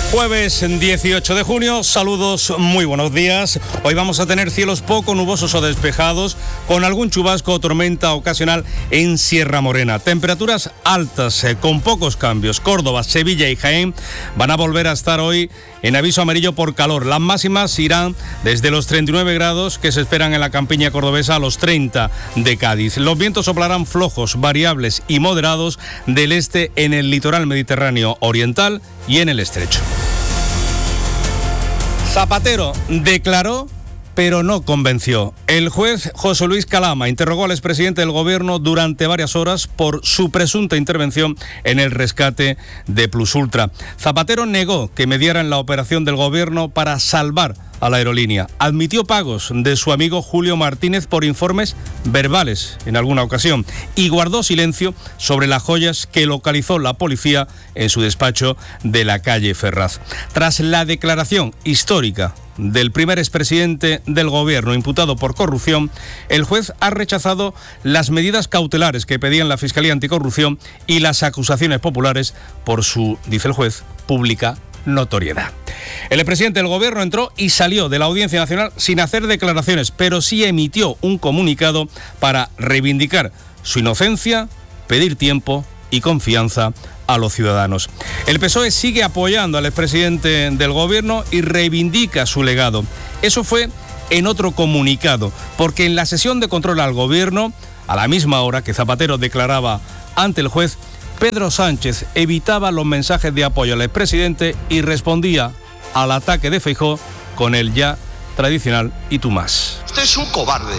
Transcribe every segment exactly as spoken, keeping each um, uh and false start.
Jueves dieciocho de junio, saludos, muy buenos días. Hoy vamos a tener cielos poco nubosos o despejados, con algún chubasco o tormenta ocasional en Sierra Morena. Temperaturas altas, eh, con pocos cambios. Córdoba, Sevilla y Jaén van a volver a estar hoy en aviso amarillo por calor. Las máximas irán desde los treinta y nueve grados que se esperan en la campiña cordobesa a los treinta de Cádiz. Los vientos soplarán flojos, variables y moderados del este en el litoral mediterráneo oriental y en el estrecho. Zapatero declaró, pero no convenció. El juez José Luis Calama interrogó al expresidente del Gobierno durante varias horas por su presunta intervención en el rescate de Plus Ultra. Zapatero negó que mediara en la operación del Gobierno para salvar a la aerolínea. Admitió pagos de su amigo Julio Martínez por informes verbales en alguna ocasión y guardó silencio sobre las joyas que localizó la policía en su despacho de la calle Ferraz. Tras la declaración histórica del primer expresidente del Gobierno imputado por corrupción, el juez ha rechazado las medidas cautelares que pedían la Fiscalía Anticorrupción y las acusaciones populares por su, dice el juez, pública notoriedad. El expresidente del Gobierno entró y salió de la Audiencia Nacional sin hacer declaraciones, pero sí emitió un comunicado para reivindicar su inocencia, pedir tiempo y confianza a los ciudadanos. El P S O E sigue apoyando al expresidente del Gobierno y reivindica su legado. Eso fue en otro comunicado, porque en la sesión de control al Gobierno, a la misma hora que Zapatero declaraba ante el juez, Pedro Sánchez evitaba los mensajes de apoyo al expresidente y respondía al ataque de Feijóo con el ya tradicional "y tú más". Usted es un cobarde.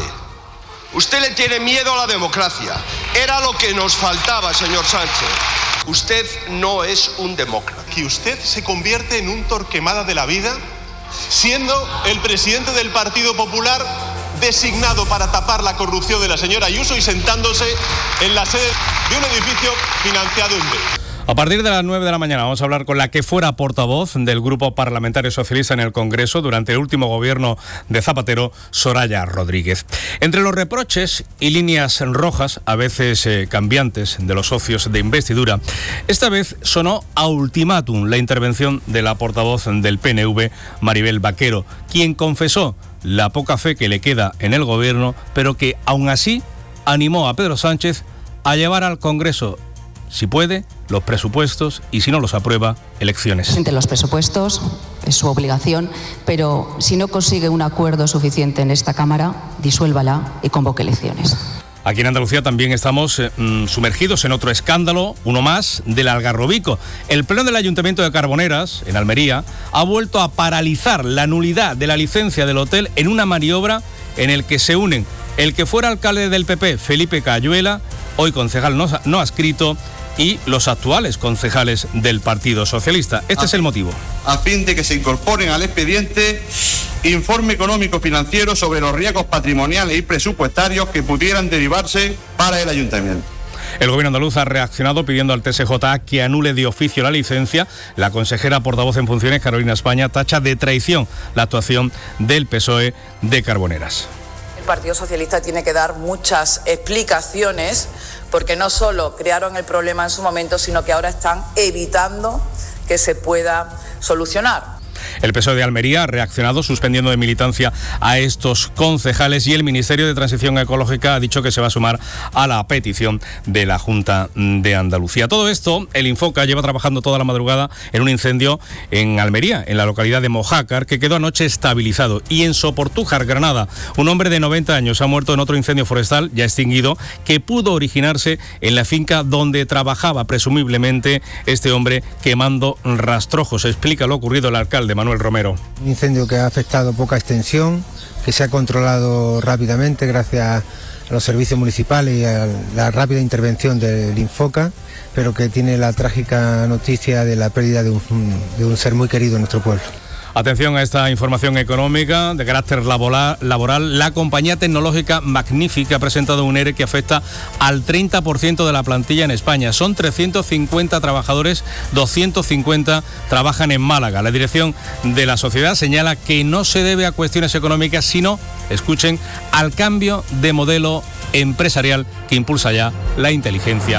Usted le tiene miedo a la democracia. Era lo que nos faltaba, señor Sánchez. Usted no es un demócrata. Que usted se convierte en un Torquemada de la vida, siendo el presidente del Partido Popular designado para tapar la corrupción de la señora Ayuso y sentándose en la sede de un edificio financiado en B. A partir de las nueve de la mañana vamos a hablar con la que fuera portavoz del Grupo Parlamentario Socialista en el Congreso durante el último gobierno de Zapatero, Soraya Rodríguez. Entre los reproches y líneas rojas, a veces eh, cambiantes, de los socios de investidura, esta vez sonó a ultimátum la intervención de la portavoz del P N V, Maribel Vaquero, quien confesó la poca fe que le queda en el gobierno, pero que aún así animó a Pedro Sánchez a llevar al Congreso, si puede, los presupuestos y, si no los aprueba, elecciones. Entre los presupuestos es su obligación, pero si no consigue un acuerdo suficiente en esta Cámara, disuélvala y convoque elecciones. Aquí en Andalucía también estamos eh, sumergidos en otro escándalo, uno más, del Algarrobico. El Pleno del Ayuntamiento de Carboneras, en Almería, ha vuelto a paralizar la nulidad de la licencia del hotel en una maniobra en el que se unen el que fuera alcalde del P P, Felipe Cayuela, hoy concejal no, no adscrito, y los actuales concejales del Partido Socialista. Este a, es el motivo. A fin de que se incorporen al expediente informe económico financiero sobre los riesgos patrimoniales y presupuestarios que pudieran derivarse para el ayuntamiento. El gobierno andaluz ha reaccionado pidiendo al T S J A que anule de oficio la licencia. La consejera portavoz en funciones, Carolina España, tacha de traición la actuación del P S O E de Carboneras. El Partido Socialista tiene que dar muchas explicaciones, porque no solo crearon el problema en su momento, sino que ahora están evitando que se pueda solucionar. El P S O E de Almería ha reaccionado suspendiendo de militancia a estos concejales y el Ministerio de Transición Ecológica ha dicho que se va a sumar a la petición de la Junta de Andalucía. Todo esto, el Infoca lleva trabajando toda la madrugada en un incendio en Almería, en la localidad de Mojácar, que quedó anoche estabilizado. Y en Soportújar, Granada, un hombre de noventa años ha muerto en otro incendio forestal ya extinguido que pudo originarse en la finca donde trabajaba presumiblemente este hombre quemando rastrojos. Explica lo ocurrido el alcalde Manuel Romero. Un incendio que ha afectado poca extensión, que se ha controlado rápidamente gracias a los servicios municipales y a la rápida intervención del Infoca, pero que tiene la trágica noticia de la pérdida de un, de un ser muy querido en nuestro pueblo. Atención a esta información económica de carácter laboral. La compañía tecnológica Magnífica ha presentado un ERE que afecta al treinta por ciento de la plantilla en España. Son trescientos cincuenta trabajadores, doscientos cincuenta trabajan en Málaga. La dirección de la sociedad señala que no se debe a cuestiones económicas, sino, escuchen, al cambio de modelo empresarial que impulsa ya la inteligencia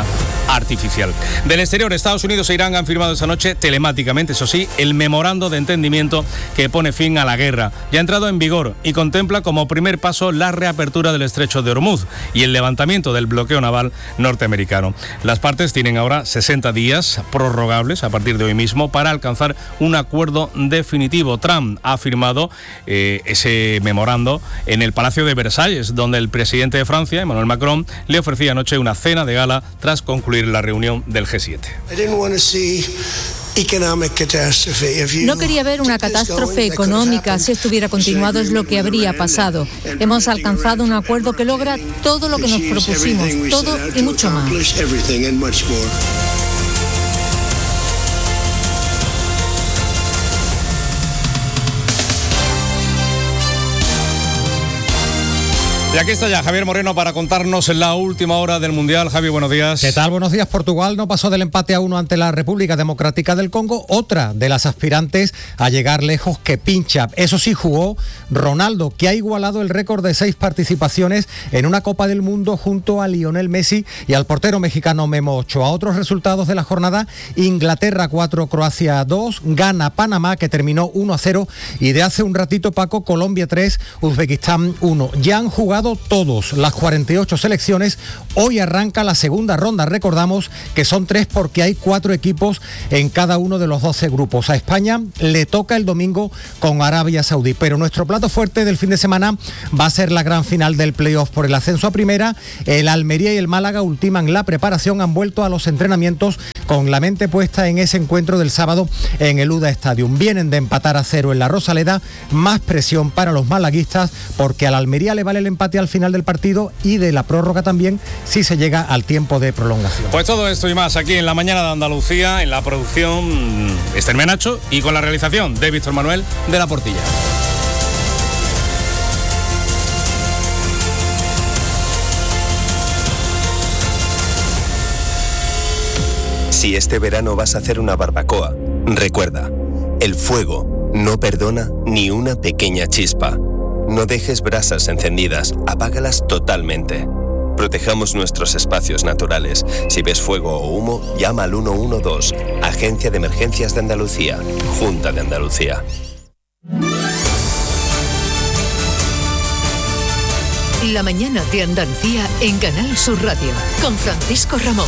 artificial. Del exterior, Estados Unidos e Irán han firmado esta noche, telemáticamente, eso sí, el memorando de entendimiento que pone fin a la guerra. Ya ha entrado en vigor y contempla como primer paso la reapertura del estrecho de Hormuz y el levantamiento del bloqueo naval norteamericano. Las partes tienen ahora sesenta días prorrogables a partir de hoy mismo para alcanzar un acuerdo definitivo. Trump ha firmado eh, ese memorando en el Palacio de Versalles, donde el presidente de Francia, Emmanuel Macron, le ofrecía anoche una cena de gala tras concluir la reunión del G siete. No quería ver una catástrofe económica. Si estuviera continuado es lo que habría pasado. Hemos alcanzado un acuerdo que logra todo lo que nos propusimos, todo y mucho más. Y aquí está ya Javier Moreno para contarnos en la última hora del Mundial. Javi, buenos días. ¿Qué tal? Buenos días. Portugal no pasó del empate a uno ante la República Democrática del Congo, otra de las aspirantes a llegar lejos que pincha. Eso sí, jugó Ronaldo, que ha igualado el récord de seis participaciones en una Copa del Mundo junto a Lionel Messi y al portero mexicano Memo Ochoa. Otros resultados de la jornada: Inglaterra cuatro, Croacia dos, gana Panamá, que terminó uno a cero, y de hace un ratito, Paco, Colombia tres, Uzbekistán uno. Ya han jugado todos las cuarenta y ocho selecciones. Hoy arranca la segunda ronda. Recordamos que son tres porque hay cuatro equipos en cada uno de los doce grupos. A España le toca el domingo con Arabia Saudí, pero nuestro plato fuerte del fin de semana va a ser la gran final del playoff por el ascenso a primera. El Almería y el Málaga ultiman la preparación, han vuelto a los entrenamientos con la mente puesta en ese encuentro del sábado en el U D A Stadium. Vienen de empatar a cero en la Rosaleda, más presión para los malaguistas porque al Almería le vale el empate al final del partido y de la prórroga también si se llega al tiempo de prolongación. Pues todo esto y más aquí en La Mañana de Andalucía, en la producción Esther Menacho y con la realización de Víctor Manuel de la Portilla. Si este verano vas a hacer una barbacoa, recuerda, el fuego no perdona ni una pequeña chispa. No dejes brasas encendidas, apágalas totalmente. Protejamos nuestros espacios naturales. Si ves fuego o humo, llama al uno uno dos, Agencia de Emergencias de Andalucía, Junta de Andalucía. La Mañana de Andalucía en Canal Sur Radio, con Francisco Ramón.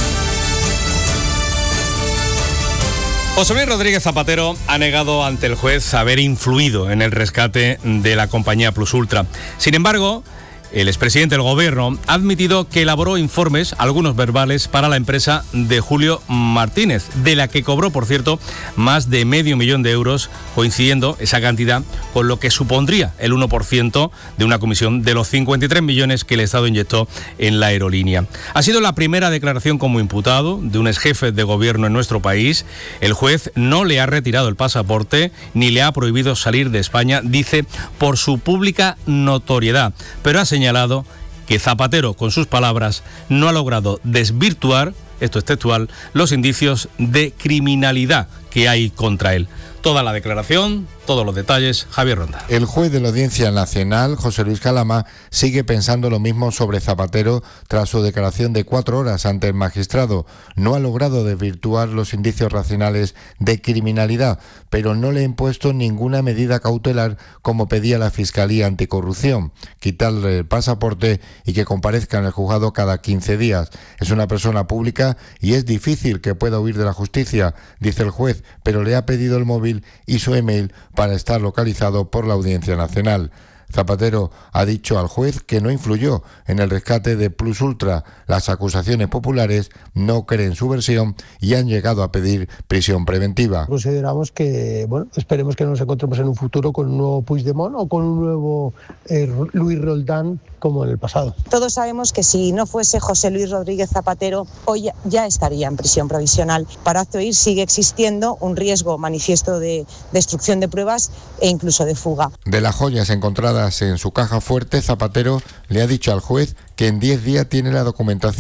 José Luis Rodríguez Zapatero ha negado ante el juez haber influido en el rescate de la compañía Plus Ultra. Sin embargo, el expresidente del Gobierno ha admitido que elaboró informes, algunos verbales, para la empresa de Julio Martínez, de la que cobró, por cierto, más de medio millón de euros, coincidiendo esa cantidad con lo que supondría el uno por ciento de una comisión de los cincuenta y tres millones que el Estado inyectó en la aerolínea. Ha sido la primera declaración como imputado de un exjefe de gobierno en nuestro país. El juez no le ha retirado el pasaporte ni le ha prohibido salir de España, dice, por su pública notoriedad, pero ha señalado señalado que Zapatero, con sus palabras, no ha logrado desvirtuar, esto es textual, los indicios de criminalidad que hay contra él. Toda la declaración, todos los detalles, Javier Ronda. El juez de la Audiencia Nacional, José Luis Calama, sigue pensando lo mismo sobre Zapatero tras su declaración de cuatro horas ante el magistrado. No ha logrado desvirtuar los indicios racionales de criminalidad, pero no le ha impuesto ninguna medida cautelar como pedía la Fiscalía Anticorrupción, quitarle el pasaporte y que comparezca en el juzgado cada quince días. Es una persona pública y es difícil que pueda huir de la justicia, dice el juez, pero le ha pedido el móvil y su email para estar localizado por la Audiencia Nacional. Zapatero ha dicho al juez que no influyó en el rescate de Plus Ultra. Las acusaciones populares no creen su versión y han llegado a pedir prisión preventiva. Consideramos que, bueno, esperemos que nos encontremos en un futuro con un nuevo Puigdemont o con un nuevo eh, Luis Roldán como en el pasado. Todos sabemos que si no fuese José Luis Rodríguez Zapatero, hoy ya estaría en prisión provisional. Para hoy sigue existiendo un riesgo manifiesto de destrucción de pruebas e incluso de fuga. De las joyas encontradas en su caja fuerte, Zapatero le ha dicho al juez que en diez días tiene la documentación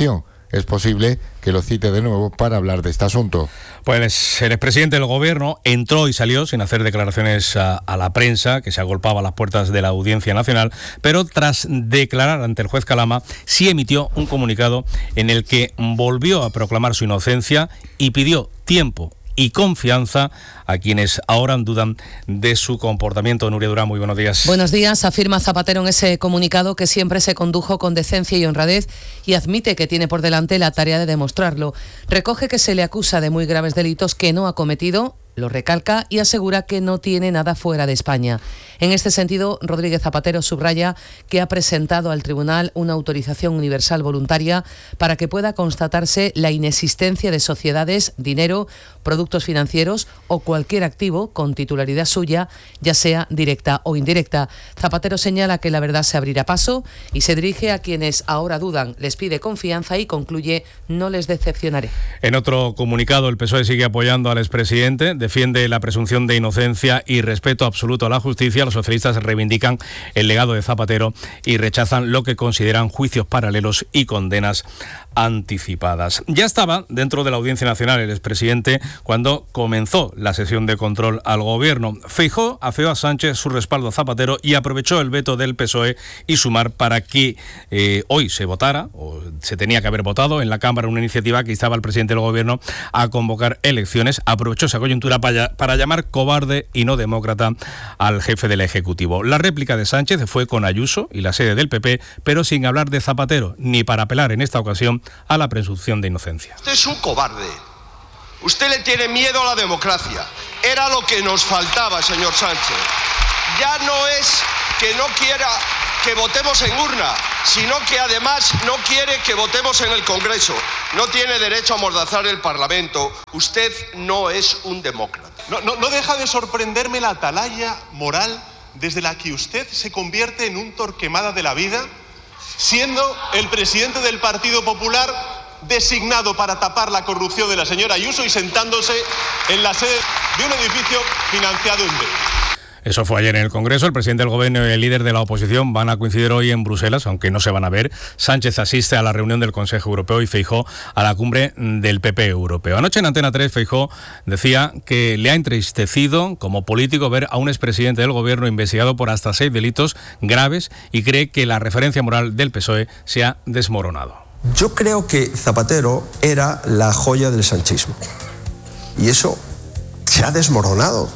Es posible que lo cite de nuevo para hablar de este asunto. Pues el expresidente del gobierno entró y salió sin hacer declaraciones a, a la prensa, que se agolpaba a las puertas de la Audiencia Nacional, pero tras declarar ante el juez Calama, sí emitió un comunicado en el que volvió a proclamar su inocencia y pidió tiempo y confianza a quienes ahora dudan de su comportamiento. Nuria Durán, muy buenos días. Buenos días. Afirma Zapatero en ese comunicado que siempre se condujo con decencia y honradez y admite que tiene por delante la tarea de demostrarlo. Recoge que se le acusa de muy graves delitos que no ha cometido, lo recalca y asegura que no tiene nada fuera de España. En este sentido, Rodríguez Zapatero subraya que ha presentado al tribunal una autorización universal voluntaria para que pueda constatarse la inexistencia de sociedades, dinero, productos financieros o cualquier activo con titularidad suya, ya sea directa o indirecta. Zapatero señala que la verdad se abrirá paso y se dirige a quienes ahora dudan. Les pide confianza y concluye: no les decepcionaré. En otro comunicado, el P S O E sigue apoyando al expresidente, defiende la presunción de inocencia y respeto absoluto a la justicia. Los socialistas reivindican el legado de Zapatero y rechazan lo que consideran juicios paralelos y condenas anticipadas. Ya estaba dentro de la Audiencia Nacional el expresidente cuando comenzó la sesión de control al gobierno. Feijóo afeó a Sánchez su respaldo a Zapatero y aprovechó el veto del P S O E y Sumar para que eh, hoy se votara, o se tenía que haber votado en la Cámara, una iniciativa que instaba al presidente del gobierno a convocar elecciones. Aprovechó esa coyuntura para, para llamar cobarde y no demócrata al jefe del Ejecutivo. La réplica de Sánchez fue con Ayuso y la sede del P P, pero sin hablar de Zapatero, ni para apelar en esta ocasión a la presunción de inocencia. Usted es un cobarde. Usted le tiene miedo a la democracia. Era lo que nos faltaba, señor Sánchez. Ya no es que no quiera que votemos en urna, sino que además no quiere que votemos en el Congreso. No tiene derecho a amordazar el Parlamento. Usted no es un demócrata. No, no, no deja de sorprenderme la atalaya moral desde la que usted se convierte en un torquemada de la vida, siendo el presidente del Partido Popular designado para tapar la corrupción de la señora Ayuso y sentándose en la sede de un edificio financiado en B. Eso fue ayer en el Congreso. El presidente del Gobierno y el líder de la oposición van a coincidir hoy en Bruselas, aunque no se van a ver. Sánchez asiste a la reunión del Consejo Europeo y Feijóo a la cumbre del P P europeo. Anoche en Antena tres, Feijóo decía que le ha entristecido como político ver a un expresidente del Gobierno investigado por hasta seis delitos graves y cree que la referencia moral del P S O E se ha desmoronado. Yo creo que Zapatero era la joya del sanchismo y eso se ha desmoronado.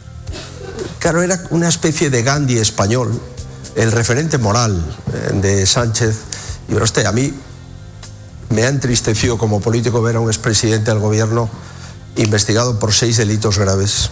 Claro, era una especie de Gandhi español, el referente moral de Sánchez. Y bueno, usted, a mí me ha entristecido como político ver a un expresidente del gobierno investigado por seis delitos graves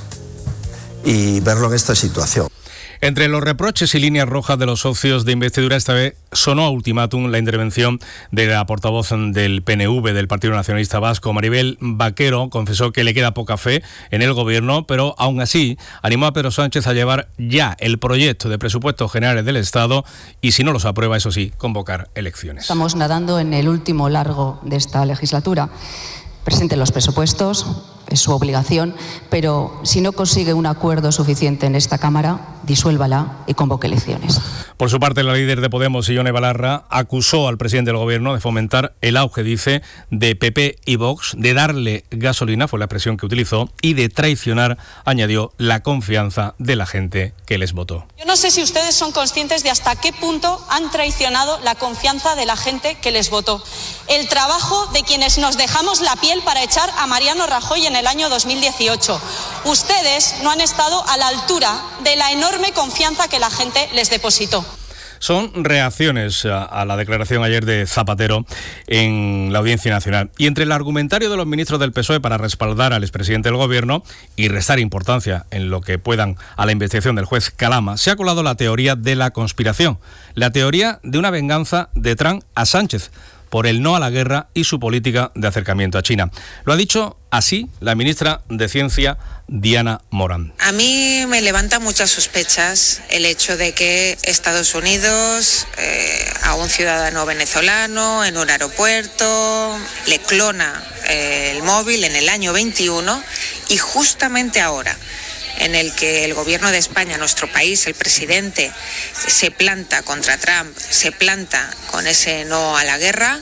y verlo en esta situación. Entre los reproches y líneas rojas de los socios de investidura, esta vez sonó a ultimátum la intervención de la portavoz del P N V, del Partido Nacionalista Vasco. Maribel Vaquero confesó que le queda poca fe en el gobierno, pero aún así animó a Pedro Sánchez a llevar ya el proyecto de presupuestos generales del Estado y, si no los aprueba, eso sí, convocar elecciones. Estamos nadando en el último largo de esta legislatura. Presente los presupuestos, es su obligación, pero si no consigue un acuerdo suficiente en esta Cámara, disuélvala y convoque elecciones. Por su parte, la líder de Podemos, Ione Belarra, acusó al presidente del Gobierno de fomentar el auge, dice, de P P y Vox, de darle gasolina, fue la expresión que utilizó, y de traicionar, añadió, la confianza de la gente que les votó. Yo no sé si ustedes son conscientes de hasta qué punto han traicionado la confianza de la gente que les votó. El trabajo de quienes nos dejamos la piel para echar a Mariano Rajoy en el año dos mil dieciocho. Ustedes no han estado a la altura de la enorme confianza que la gente les depositó. Son reacciones a, a la declaración ayer de Zapatero en la Audiencia Nacional. Y entre el argumentario de los ministros del P S O E para respaldar al expresidente del Gobierno y restar importancia en lo que puedan a la investigación del juez Calama, se ha colado la teoría de la conspiración, la teoría de una venganza de Trump a Sánchez por el no a la guerra y su política de acercamiento a China. Lo ha dicho así la ministra de Ciencia, Diana Morán. A mí me levanta muchas sospechas el hecho de que Estados Unidos eh, a un ciudadano venezolano en un aeropuerto le clona eh, el móvil en el año veintiuno y justamente ahora, en el que el gobierno de España, nuestro país, el presidente, se planta contra Trump, se planta con ese no a la guerra,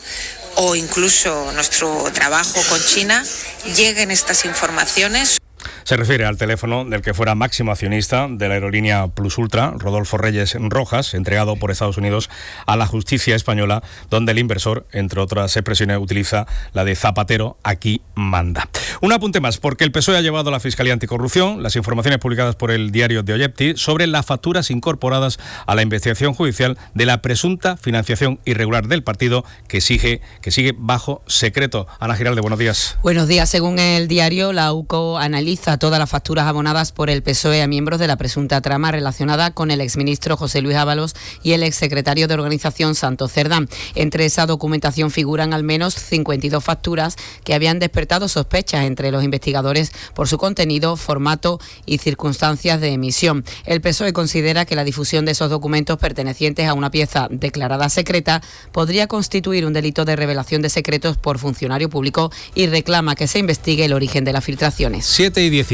o incluso nuestro trabajo con China, lleguen estas informaciones. Se refiere al teléfono del que fuera máximo accionista de la aerolínea Plus Ultra, Rodolfo Reyes Rojas, entregado por Estados Unidos a la justicia española, donde el inversor, entre otras expresiones, utiliza la de Zapatero, aquí manda. Un apunte más, porque el P S O E ha llevado a la Fiscalía Anticorrupción las informaciones publicadas por el diario de Oyepti sobre las facturas incorporadas a la investigación judicial de la presunta financiación irregular del partido que sigue, que sigue bajo secreto. Ana Giralde, buenos días. Buenos días. Según el diario, la U C O analiza todas las facturas abonadas por el P S O E a miembros de la presunta trama relacionada con el exministro José Luis Ábalos y el exsecretario de Organización Santos Cerdán. Entre esa documentación figuran al menos cincuenta y dos facturas que habían despertado sospechas entre los investigadores por su contenido, formato y circunstancias de emisión. El P S O E considera que la difusión de esos documentos pertenecientes a una pieza declarada secreta podría constituir un delito de revelación de secretos por funcionario público y reclama que se investigue el origen de las filtraciones. siete y dieciséis.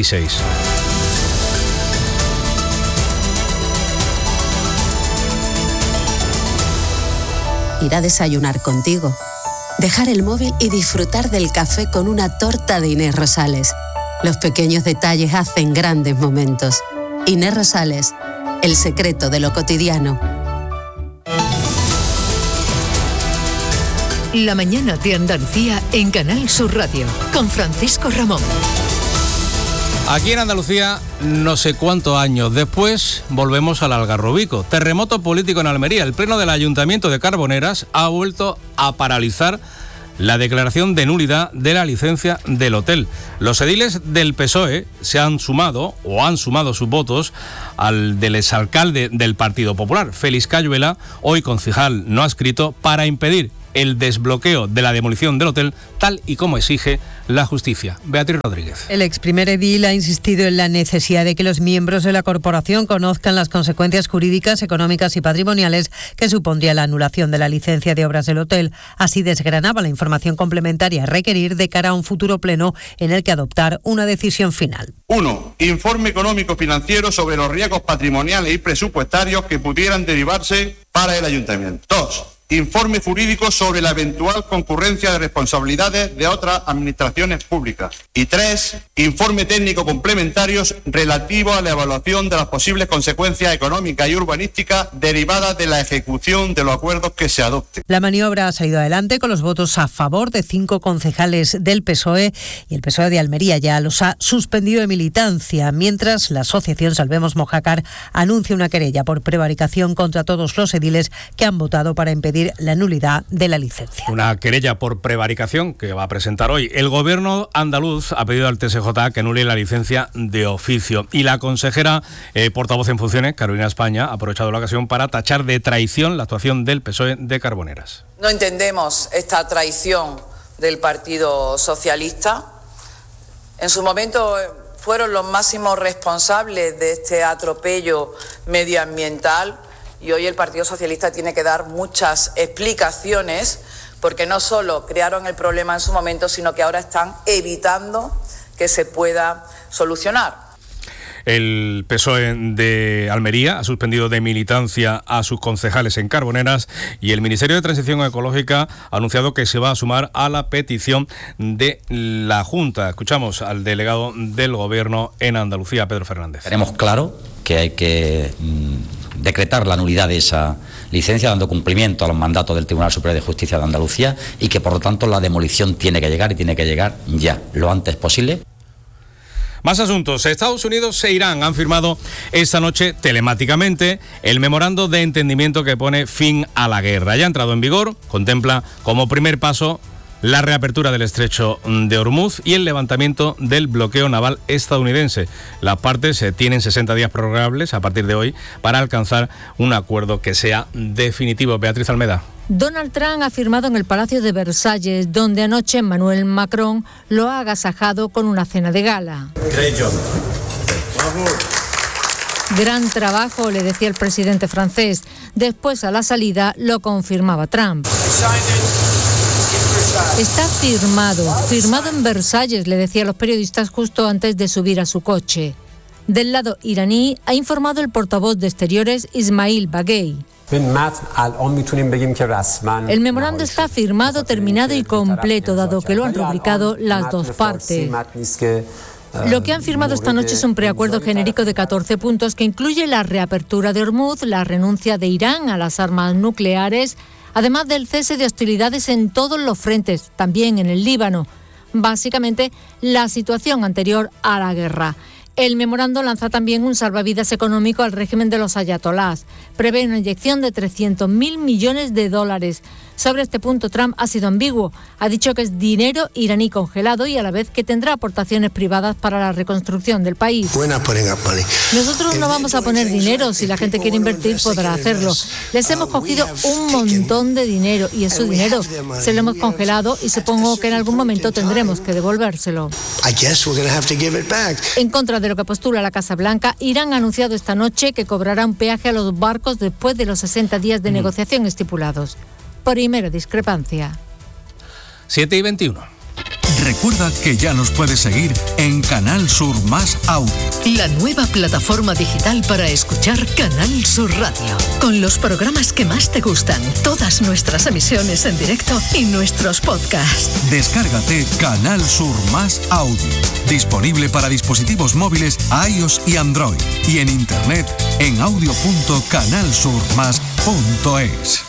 Ir a desayunar contigo, dejar el móvil y disfrutar del café con una torta de Inés Rosales. Los pequeños detalles hacen grandes momentos. Inés Rosales, el secreto de lo cotidiano. La mañana de Andalucía en Canal Sur Radio, con Francisco Ramón. Aquí en Andalucía, no sé cuántos años después, volvemos al Algarrobico. Terremoto político en Almería. El pleno del Ayuntamiento de Carboneras ha vuelto a paralizar la declaración de nulidad de la licencia del hotel. Los ediles del P S O E se han sumado, o han sumado sus votos, al del exalcalde del Partido Popular, Félix Cayuela, hoy concejal no adscrito, para impedir el desbloqueo de la demolición del hotel, tal y como exige la justicia. Beatriz Rodríguez. El ex primer edil ha insistido en la necesidad de que los miembros de la corporación conozcan las consecuencias jurídicas, económicas y patrimoniales que supondría la anulación de la licencia de obras del hotel. Así desgranaba la información complementaria a requerir de cara a un futuro pleno en el que adoptar una decisión final. uno. Informe económico financiero sobre los riesgos patrimoniales y presupuestarios que pudieran derivarse para el ayuntamiento. dos. Informe jurídico sobre la eventual concurrencia de responsabilidades de otras administraciones públicas. Y tres, informe técnico complementarios relativo a la evaluación de las posibles consecuencias económicas y urbanísticas derivadas de la ejecución de los acuerdos que se adopten. La maniobra ha salido adelante con los votos a favor de cinco concejales del P S O E y el P S O E de Almería ya los ha suspendido de militancia, mientras la asociación Salvemos Mojácar anuncia una querella por prevaricación contra todos los ediles que han votado para impedir la nulidad de la licencia. Una querella por prevaricación que va a presentar hoy. El gobierno andaluz ha pedido al T S J que anule la licencia de oficio y la consejera eh, portavoz en funciones, Carolina España, ha aprovechado la ocasión para tachar de traición la actuación del P S O E de Carboneras. No entendemos esta traición del Partido Socialista. En su momento fueron los máximos responsables de este atropello medioambiental. Y hoy el Partido Socialista tiene que dar muchas explicaciones porque no solo crearon el problema en su momento, sino que ahora están evitando que se pueda solucionar. El P S O E de Almería ha suspendido de militancia a sus concejales en Carboneras y el Ministerio de Transición Ecológica ha anunciado que se va a sumar a la petición de la Junta. Escuchamos al delegado del Gobierno en Andalucía, Pedro Fernández. Tenemos claro que hay que mmm, decretar la nulidad de esa licencia, dando cumplimiento a los mandatos del Tribunal Superior de Justicia de Andalucía y que por lo tanto la demolición tiene que llegar y tiene que llegar ya, lo antes posible. Más asuntos. Estados Unidos e Irán han firmado esta noche telemáticamente el memorando de entendimiento que pone fin a la guerra. Ya ha entrado en vigor, contempla como primer paso la reapertura del estrecho de Hormuz y el levantamiento del bloqueo naval estadounidense. Las partes tienen sesenta días prorrogables a partir de hoy para alcanzar un acuerdo que sea definitivo. Beatriz Almeda. Donald Trump ha firmado en el Palacio de Versalles, donde anoche Emmanuel Macron lo ha agasajado con una cena de gala. Gran trabajo, le decía el presidente francés. Después, a la salida, lo confirmaba Trump. Está firmado, firmado en Versalles, le decía a los periodistas justo antes de subir a su coche. Del lado iraní ha informado el portavoz de Exteriores Ismail Baghei. El memorando está firmado, terminado y completo, dado que lo han rubricado las dos partes. Lo que han firmado esta noche es un preacuerdo genérico de catorce puntos que incluye la reapertura de Hormuz, la renuncia de Irán a las armas nucleares, además del cese de hostilidades en todos los frentes, también en el Líbano. Básicamente, la situación anterior a la guerra. El memorando lanza también un salvavidas económico al régimen de los ayatolás. Prevé una inyección de trescientos mil millones de dólares. Sobre este punto, Trump ha sido ambiguo. Ha dicho que es dinero iraní congelado y a la vez que tendrá aportaciones privadas para la reconstrucción del país. Nosotros no vamos a poner dinero. Si la gente quiere invertir, podrá hacerlo. Les hemos cogido un montón de dinero y es su dinero. Se lo hemos congelado y supongo que en algún momento tendremos que devolvérselo. En contra de lo que postula la Casa Blanca, Irán ha anunciado esta noche que cobrará un peaje a los barcos después de los sesenta días de negociación estipulados. Primera discrepancia. siete y veintiuno. Recuerda que ya nos puedes seguir en Canal Sur Más Audio. La nueva plataforma digital para escuchar Canal Sur Radio. Con los programas que más te gustan, todas nuestras emisiones en directo y nuestros podcasts. Descárgate Canal Sur Más Audio. Disponible para dispositivos móviles iOS y Android. Y en internet en audio punto canal sur más punto es.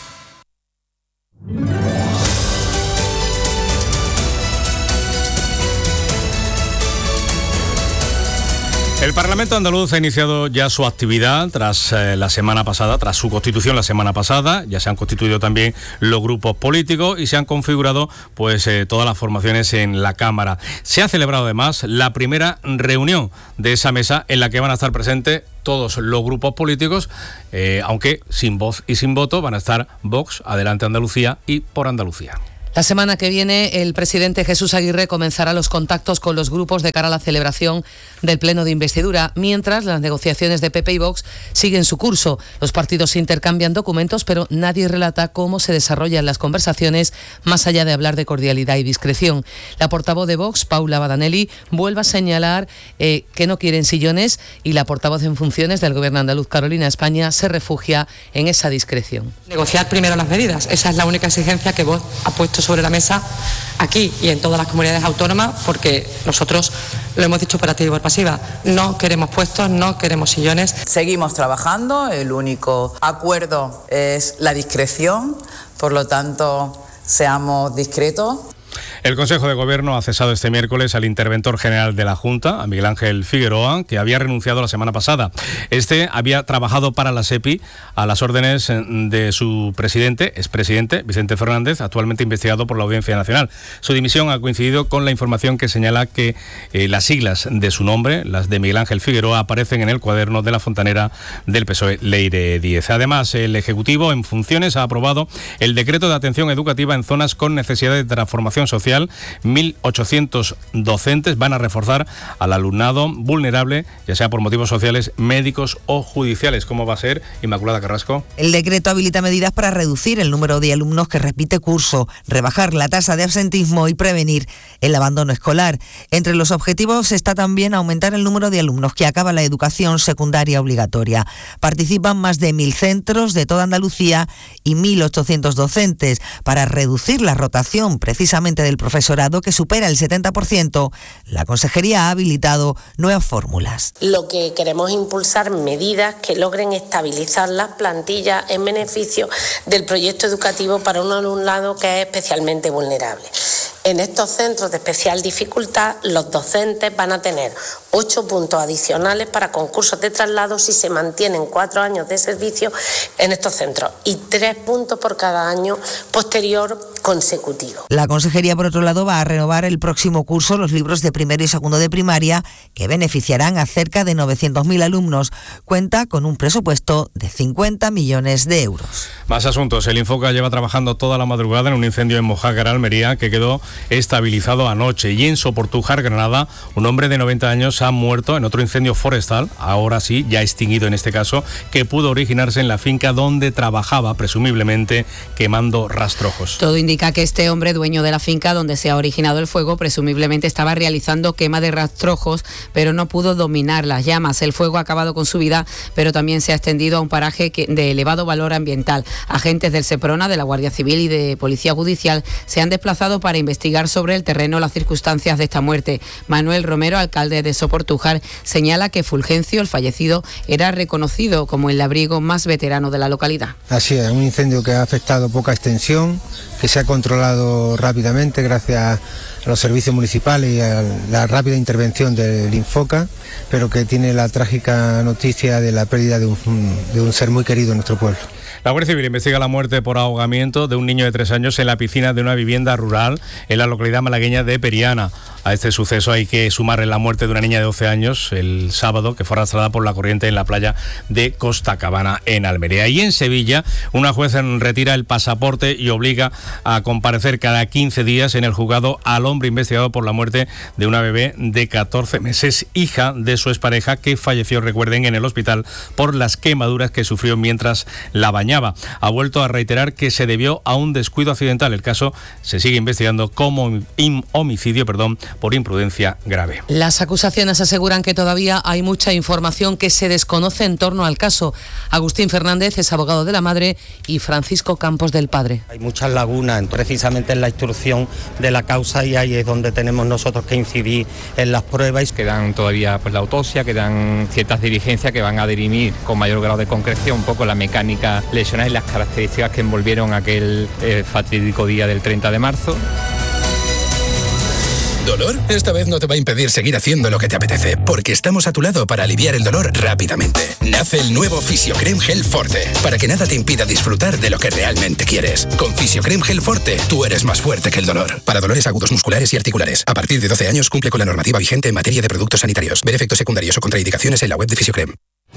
El Parlamento andaluz ha iniciado ya su actividad tras eh, la semana pasada, tras su constitución la semana pasada. Ya se han constituido también los grupos políticos y se han configurado pues eh, todas las formaciones en la Cámara. Se ha celebrado además la primera reunión de esa mesa en la que van a estar presentes todos los grupos políticos, eh, aunque sin voz y sin voto van a estar Vox, Adelante Andalucía y Por Andalucía. La semana que viene, el presidente Jesús Aguirre comenzará los contactos con los grupos de cara a la celebración del pleno de investidura, mientras las negociaciones de P P y Vox siguen su curso. Los partidos intercambian documentos, pero nadie relata cómo se desarrollan las conversaciones, más allá de hablar de cordialidad y discreción. La portavoz de Vox, Paula Badanelli, vuelve a señalar eh, que no quieren sillones, y la portavoz en funciones del Gobierno andaluz, Carolina España, se refugia en esa discreción. Negociar primero las medidas, esa es la única exigencia que Vox ha puesto sobre la mesa aquí y en todas las comunidades autónomas, porque nosotros lo hemos dicho por activa y por pasiva, no queremos puestos, no queremos sillones. Seguimos trabajando, el único acuerdo es la discreción, por lo tanto, seamos discretos. El Consejo de Gobierno ha cesado este miércoles al interventor general de la Junta, a Miguel Ángel Figueroa, que había renunciado la semana pasada. Este había trabajado para la SEPI a las órdenes de su presidente, expresidente, Vicente Fernández, actualmente investigado por la Audiencia Nacional. Su dimisión ha coincidido con la información que señala que eh, las siglas de su nombre, las de Miguel Ángel Figueroa, aparecen en el cuaderno de la fontanera del P S O E, Leire Díez. Además, el Ejecutivo en funciones ha aprobado el decreto de atención educativa en zonas con necesidad de transformación social. mil ochocientos docentes van a reforzar al alumnado vulnerable, ya sea por motivos sociales, médicos o judiciales. ¿Cómo va a ser, Inmaculada Carrasco? El decreto habilita medidas para reducir el número de alumnos que repite curso, rebajar la tasa de absentismo y prevenir el abandono escolar. Entre los objetivos está también aumentar el número de alumnos que acaban la educación secundaria obligatoria. Participan más de mil centros de toda Andalucía y mil ochocientos docentes para reducir la rotación precisamente del profesorado, que supera el setenta por ciento, la Consejería ha habilitado nuevas fórmulas. Lo que queremos es impulsar medidas que logren estabilizar las plantillas en beneficio del proyecto educativo para un alumnado que es especialmente vulnerable. En estos centros de especial dificultad, los docentes van a tener ocho puntos adicionales para concursos de traslado si se mantienen cuatro años de servicio en estos centros y tres puntos por cada año posterior consecutivo. La Consejería, por otro lado, va a renovar el próximo curso los libros de primero y segundo de primaria, que beneficiarán a cerca de novecientos mil alumnos. Cuenta con un presupuesto de cincuenta millones de euros. Más asuntos. El Infoca lleva trabajando toda la madrugada en un incendio en Mojácar, Almería, que quedó estabilizado anoche. Y en Soportujar, Granada, un hombre de noventa años ha muerto en otro incendio forestal, ahora sí, ya extinguido en este caso, que pudo originarse en la finca donde trabajaba, presumiblemente quemando rastrojos. Todo indica que este hombre, dueño de la finca donde se ha originado el fuego, presumiblemente estaba realizando quema de rastrojos, pero no pudo dominar las llamas. El fuego ha acabado con su vida, pero también se ha extendido a un paraje que, de elevado valor ambiental. Agentes del Seprona, de la Guardia Civil y de Policía Judicial se han desplazado para investigar sobre el terreno las circunstancias de esta muerte. Manuel Romero, alcalde de Soportujar, señala que Fulgencio, el fallecido, era reconocido como el labriego más veterano de la localidad. Así es, un incendio que ha afectado poca extensión, que se ha controlado rápidamente gracias a los servicios municipales y a la rápida intervención del Infoca, pero que tiene la trágica noticia de la pérdida de un, de un ser muy querido en nuestro pueblo. La Guardia Civil investiga la muerte por ahogamiento de un niño de tres años en la piscina de una vivienda rural en la localidad malagueña de Periana. A este suceso hay que sumarle la muerte de una niña de doce años el sábado, que fue arrastrada por la corriente en la playa de Costa Cabana, en Almería. Y en Sevilla, una juez retira el pasaporte y obliga a comparecer cada quince días en el juzgado al hombre investigado por la muerte de una bebé de catorce meses, hija de su expareja, que falleció, recuerden, en el hospital por las quemaduras que sufrió mientras la bañaba. Ha vuelto a reiterar que se debió a un descuido accidental. El caso se sigue investigando como homicidio, perdón, por imprudencia grave. Las acusaciones aseguran que todavía hay mucha información que se desconoce en torno al caso. Agustín Fernández es abogado de la madre y Francisco Campos del padre. Hay muchas lagunas precisamente en la instrucción de la causa y ahí es donde tenemos nosotros que incidir en las pruebas. Quedan todavía pues, la autopsia, quedan ciertas diligencias que van a dirimir con mayor grado de concreción un poco la mecánica lesional y las características que envolvieron aquel eh, fatídico día del treinta de marzo. ¿Dolor? Esta vez no te va a impedir seguir haciendo lo que te apetece, porque estamos a tu lado para aliviar el dolor rápidamente. Nace el nuevo Fisiocrem Gel Forte, para que nada te impida disfrutar de lo que realmente quieres. Con Fisiocrem Gel Forte, tú eres más fuerte que el dolor. Para dolores agudos musculares y articulares. A partir de doce años cumple con la normativa vigente en materia de productos sanitarios. Ver efectos secundarios o contraindicaciones en la web de Fisiocrem.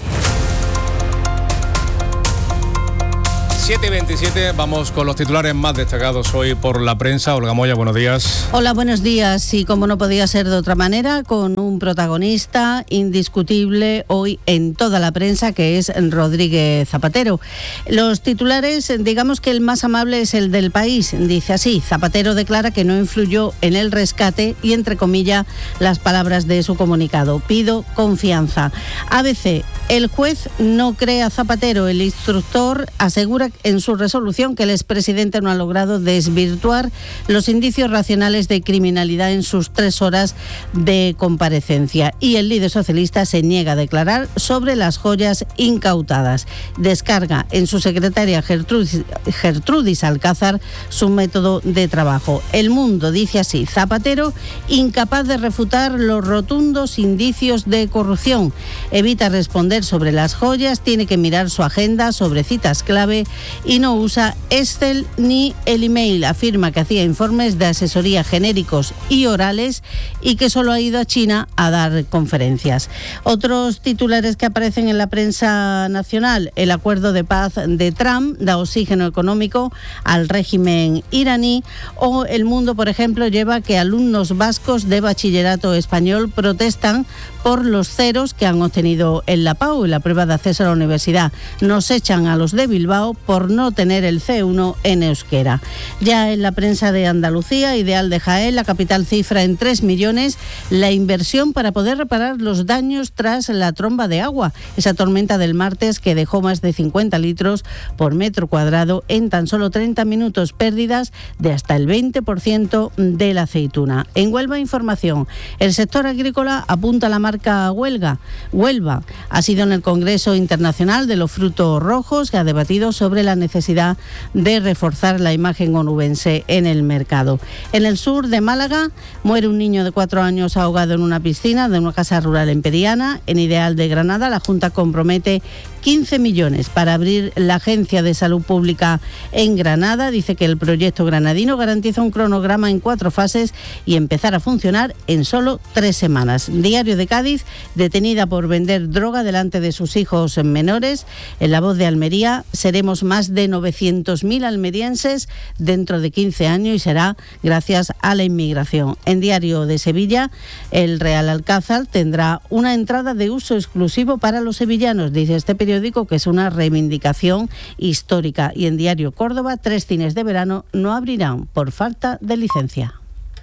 siete y veintisiete, vamos con los titulares más destacados hoy por la prensa. Olga Moya, buenos días. Hola, buenos días. Y como no podía ser de otra manera, con un protagonista indiscutible hoy en toda la prensa, que es Rodríguez Zapatero. Los titulares, digamos que el más amable es el del País. Dice así: Zapatero declara que no influyó en el rescate y, entre comillas, las palabras de su comunicado. Pido confianza. A B C: el juez no cree a Zapatero. El instructor asegura en su resolución que el expresidente no ha logrado desvirtuar los indicios racionales de criminalidad en sus tres horas de comparecencia. Y el líder socialista se niega a declarar sobre las joyas incautadas. Descarga en su secretaria Gertrudis, Gertrudis Alcázar su método de trabajo. El Mundo dice así: Zapatero incapaz de refutar los rotundos indicios de corrupción. Evita responder sobre las joyas, tiene que mirar su agenda sobre citas clave y no usa Excel ni el email. Afirma que hacía informes de asesoría genéricos y orales y que solo ha ido a China a dar conferencias. Otros titulares que aparecen en la prensa nacional: el acuerdo de paz de Trump da oxígeno económico al régimen iraní, o El Mundo, por ejemplo, lleva que alumnos vascos de bachillerato español protestan por los ceros que han obtenido en la P A U, en la prueba de acceso a la universidad. Nos echan a los de Bilbao por no tener el C uno en euskera. Ya en la prensa de Andalucía, Ideal de Jaén, la capital cifra en tres millones la inversión para poder reparar los daños tras la tromba de agua, esa tormenta del martes que dejó más de cincuenta litros por metro cuadrado en tan solo treinta minutos, pérdidas de hasta el veinte por ciento de la aceituna. En Huelva, información: el sector agrícola apunta a la marca huelga. Huelva ha sido en el Congreso Internacional de los Frutos Rojos, que ha debatido sobre la necesidad de reforzar la imagen onubense en el mercado. En el sur de Málaga muere un niño de cuatro años ahogado en una piscina de una casa rural en Periana. En Ideal de Granada, la Junta compromete quince millones para abrir la Agencia de Salud Pública en Granada. Dice que el proyecto granadino garantiza un cronograma en cuatro fases y empezar a funcionar en solo tres semanas. Diario de Cádiz, detenida por vender droga delante de sus hijos menores. En La Voz de Almería, seremos más de novecientos mil almerienses dentro de quince años y será gracias a la inmigración. En Diario de Sevilla, el Real Alcázar tendrá una entrada de uso exclusivo para los sevillanos, dice este periódico, que es una reivindicación histórica. Y en Diario Córdoba, tres cines de verano no abrirán por falta de licencia.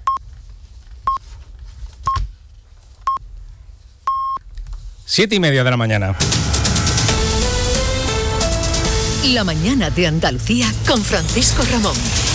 Siete y media de la mañana. La mañana de Andalucía con Francisco Ramón.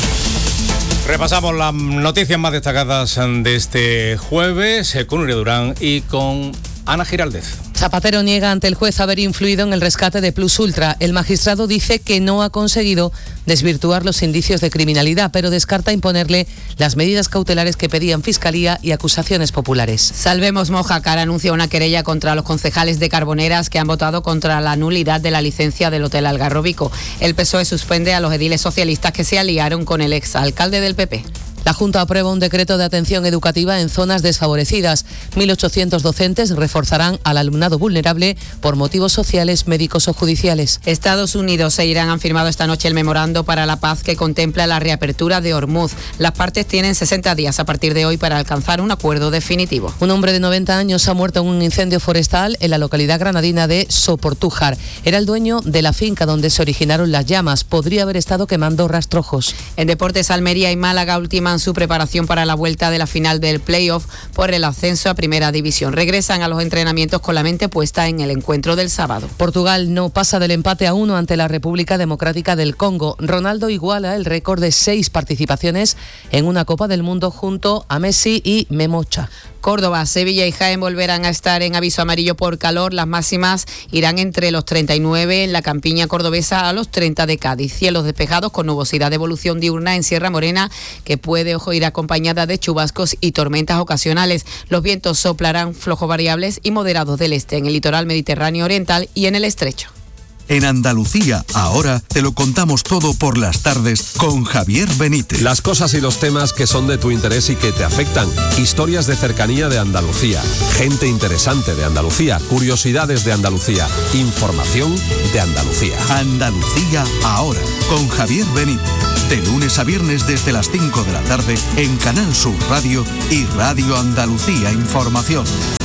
Repasamos las noticias más destacadas de este jueves con Nuria Durán y con Ana Giraldez. Zapatero niega ante el juez haber influido en el rescate de Plus Ultra. El magistrado dice que no ha conseguido desvirtuar los indicios de criminalidad, pero descarta imponerle las medidas cautelares que pedían Fiscalía y acusaciones populares. Salvemos Mojácar anuncia una querella contra los concejales de Carboneras que han votado contra la nulidad de la licencia del Hotel Algarrobico. El P S O E suspende a los ediles socialistas que se aliaron con el exalcalde del P P. La Junta aprueba un decreto de atención educativa en zonas desfavorecidas. mil ochocientos docentes reforzarán al alumnado vulnerable por motivos sociales, médicos o judiciales. Estados Unidos e Irán han firmado esta noche el memorando para la paz que contempla la reapertura de Hormuz. Las partes tienen sesenta días a partir de hoy para alcanzar un acuerdo definitivo. Un hombre de noventa años ha muerto en un incendio forestal en la localidad granadina de Soportújar. Era el dueño de la finca donde se originaron las llamas. Podría haber estado quemando rastrojos. En deportes, Almería y Málaga ultiman su preparación para la vuelta de la final del playoff por el ascenso a Primera División. Regresan a los entrenamientos con la mente puesta en el encuentro del sábado. Portugal no pasa del empate a uno ante la República Democrática del Congo. Ronaldo iguala el récord de seis participaciones en una Copa del Mundo junto a Messi y Memocha. Córdoba, Sevilla y Jaén volverán a estar en aviso amarillo por calor. Las máximas irán entre los treinta y nueve en la campiña cordobesa a los treinta de Cádiz. Cielos despejados con nubosidad de evolución diurna en Sierra Morena que puede ojo, ir acompañada de chubascos y tormentas ocasionales. Los vientos soplarán flojos variables y moderados del este en el litoral mediterráneo oriental y en el estrecho. En Andalucía, ahora te lo contamos todo por las tardes con Javier Benítez. Las cosas y los temas que son de tu interés y que te afectan. Historias de cercanía de Andalucía. Gente interesante de Andalucía. Curiosidades de Andalucía. Información de Andalucía. Andalucía, ahora, con Javier Benítez. De lunes a viernes desde las cinco de la tarde en Canal Sur Radio y Radio Andalucía Información.